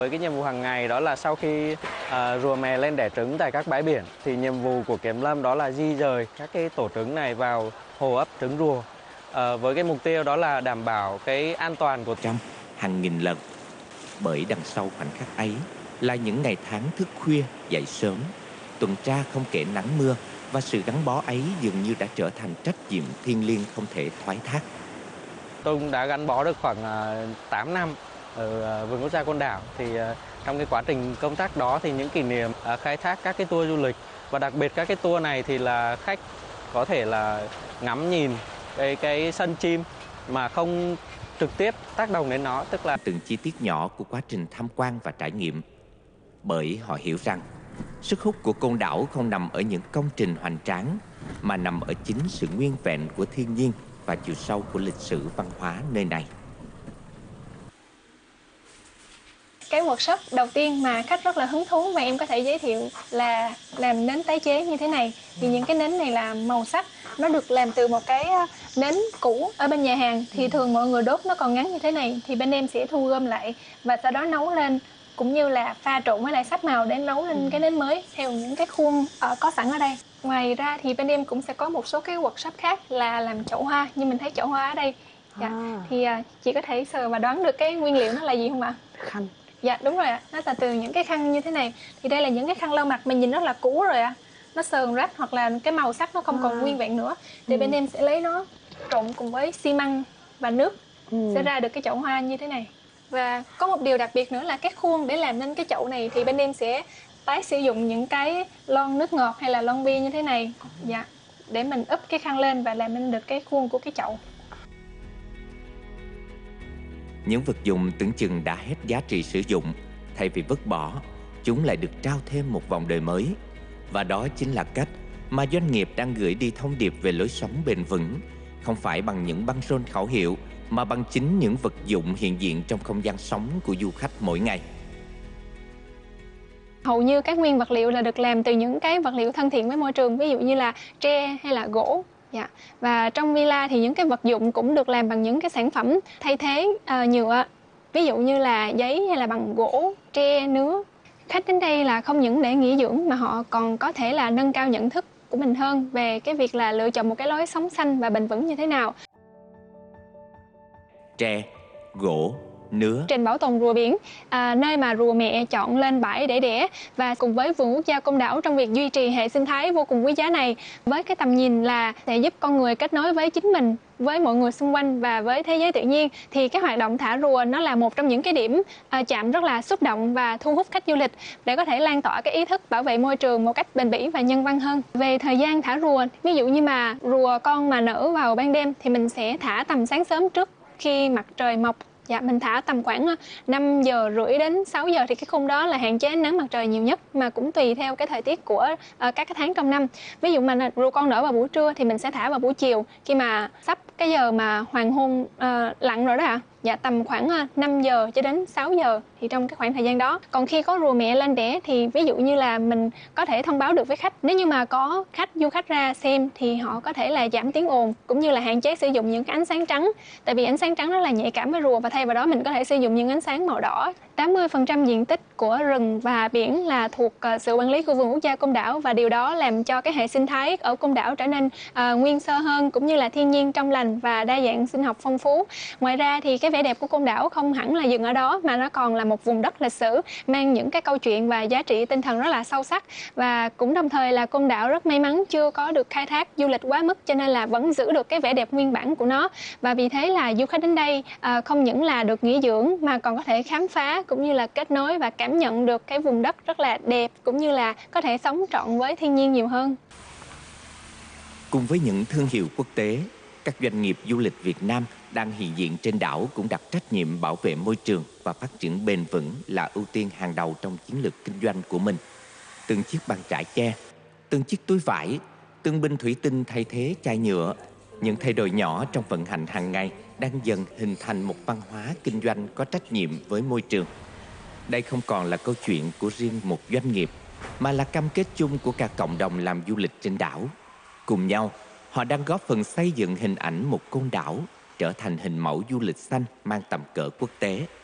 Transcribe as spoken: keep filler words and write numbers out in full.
Với cái nhiệm vụ hàng ngày đó là sau khi à, rùa mè lên đẻ trứng tại các bãi biển thì nhiệm vụ của kiểm lâm đó là di dời các cái tổ trứng này vào hồ ấp trứng rùa à, với cái mục tiêu đó là đảm bảo cái an toàn của trăm hàng nghìn lần. Bởi đằng sau khoảnh khắc ấy là những ngày tháng thức khuya dậy sớm, tuần tra không kể nắng mưa, và sự gắn bó ấy dường như đã trở thành trách nhiệm thiêng liêng không thể thoái thác. Tôi cũng đã gắn bó được khoảng tám năm ở vườn quốc gia Côn Đảo. Thì trong cái quá trình công tác đó thì những kỷ niệm khai thác các cái tour du lịch, và đặc biệt các cái tour này thì là khách có thể là ngắm nhìn cái cái sân chim mà không trực tiếp tác động đến nó, tức là từng chi tiết nhỏ của quá trình tham quan và trải nghiệm. Bởi họ hiểu rằng sức hút của Côn Đảo không nằm ở những công trình hoành tráng, mà nằm ở chính sự nguyên vẹn của thiên nhiên và chiều sâu của lịch sử văn hóa nơi này. Cái workshop đầu tiên mà khách rất là hứng thú và em có thể giới thiệu là làm nến tái chế như thế này. Thì những cái nến này là màu sắc, nó được làm từ một cái nến cũ ở bên nhà hàng. Thì thường mọi người đốt nó còn ngắn như thế này, thì bên em sẽ thu gom lại và sau đó nấu lên, cũng như là pha trộn với lại sáp màu để nấu lên cái nến mới theo những cái khuôn có sẵn ở đây. Ngoài ra thì bên em cũng sẽ có một số cái workshop khác là làm chậu hoa, như mình thấy chậu hoa ở đây. Dạ. À. Thì chị có thể sờ và đoán được cái nguyên liệu nó là gì không ạ? Khăn. Dạ đúng rồi ạ, nó là từ những cái khăn như thế này. Thì đây là những cái khăn lau mặt mình nhìn rất là cũ rồi ạ. Nó sờn rách hoặc là cái màu sắc nó không à. còn nguyên vẹn nữa. Thì ừ. bên em sẽ lấy nó trộn cùng với xi măng và nước, ừ. sẽ ra được cái chậu hoa như thế này. Và có một điều đặc biệt nữa là cái khuôn để làm nên cái chậu này thì bên em sẽ tái sử dụng những cái lon nước ngọt hay là lon bia như thế này. Dạ, để mình úp cái khăn lên và làm nên được cái khuôn của cái chậu. Những vật dụng tưởng chừng đã hết giá trị sử dụng, thay vì vứt bỏ, chúng lại được trao thêm một vòng đời mới. Và đó chính là cách mà doanh nghiệp đang gửi đi thông điệp về lối sống bền vững, không phải bằng những băng rôn khẩu hiệu, mà bằng chính những vật dụng hiện diện trong không gian sống của du khách mỗi ngày. Hầu như các nguyên vật liệu là được làm từ những cái vật liệu thân thiện với môi trường, ví dụ như là tre hay là gỗ. Dạ. Và trong villa thì những cái vật dụng cũng được làm bằng những cái sản phẩm thay thế uh, nhựa, ví dụ như là giấy hay là bằng gỗ, tre, nứa. Khách đến đây là không những để nghỉ dưỡng mà họ còn có thể là nâng cao nhận thức của mình hơn về cái việc là lựa chọn một cái lối sống xanh và bền vững như thế nào. Tre, gỗ, nứa. Trên bảo tồn rùa biển, à, nơi mà rùa mẹ chọn lên bãi để đẻ, và cùng với vườn quốc gia Côn Đảo trong việc duy trì hệ sinh thái vô cùng quý giá này, với cái tầm nhìn là sẽ giúp con người kết nối với chính mình, với mọi người xung quanh và với thế giới tự nhiên, thì cái hoạt động thả rùa nó là một trong những cái điểm à, chạm rất là xúc động và thu hút khách du lịch để có thể lan tỏa cái ý thức bảo vệ môi trường một cách bền bỉ và nhân văn hơn. Về thời gian thả rùa, ví dụ như mà rùa con mà nở vào ban đêm thì mình sẽ thả tầm sáng sớm trước khi mặt trời mọc. Dạ, mình thả tầm khoảng năm giờ rưỡi đến sáu giờ, thì cái khung đó là hạn chế ánh nắng mặt trời nhiều nhất, mà cũng tùy theo cái thời tiết của uh, các cái tháng trong năm. Ví dụ mà rùa con nở vào buổi trưa thì mình sẽ thả vào buổi chiều, khi mà sắp cái giờ mà hoàng hôn uh, lặn rồi đó ạ. Dạ, tầm khoảng uh, năm giờ cho đến sáu giờ, thì trong cái khoảng thời gian đó. Còn khi có rùa mẹ lên đẻ thì ví dụ như là mình có thể thông báo được với khách. Nếu như mà có khách du khách ra xem thì họ có thể là giảm tiếng ồn, cũng như là hạn chế sử dụng những cái ánh sáng trắng, tại vì ánh sáng trắng rất là nhạy cảm với rùa, và thay vào đó mình có thể sử dụng những ánh sáng màu đỏ. tám mươi phần trăm diện tích của rừng và biển là thuộc uh, sự quản lý của vườn quốc gia Côn Đảo, và điều đó làm cho cái hệ sinh thái ở Côn Đảo trở nên uh, nguyên sơ hơn, cũng như là thiên nhiên trong lành và đa dạng sinh học phong phú. Ngoài ra thì cái vẻ đẹp của Côn Đảo không hẳn là dừng ở đó, mà nó còn là một vùng đất lịch sử mang những cái câu chuyện và giá trị tinh thần rất là sâu sắc. Và cũng đồng thời là Côn Đảo rất may mắn chưa có được khai thác du lịch quá mức, cho nên là vẫn giữ được cái vẻ đẹp nguyên bản của nó. Và vì thế là du khách đến đây uh, không những là được nghỉ dưỡng mà còn có thể khám phá, cũng như là kết nối và cảm nhận được cái vùng đất rất là đẹp, cũng như là có thể sống trọn với thiên nhiên nhiều hơn. Cùng với những thương hiệu quốc tế, các doanh nghiệp du lịch Việt Nam đang hiện diện trên đảo cũng đặt trách nhiệm bảo vệ môi trường và phát triển bền vững là ưu tiên hàng đầu trong chiến lược kinh doanh của mình. Từng chiếc bàn chải tre, từng chiếc túi vải, từng bình thủy tinh thay thế chai nhựa, những thay đổi nhỏ trong vận hành hàng ngày đang dần hình thành một văn hóa kinh doanh có trách nhiệm với môi trường. Đây không còn là câu chuyện của riêng một doanh nghiệp, mà là cam kết chung của cả cộng đồng làm du lịch trên đảo. Cùng nhau, họ đang góp phần xây dựng hình ảnh một Côn Đảo trở thành hình mẫu du lịch xanh mang tầm cỡ quốc tế.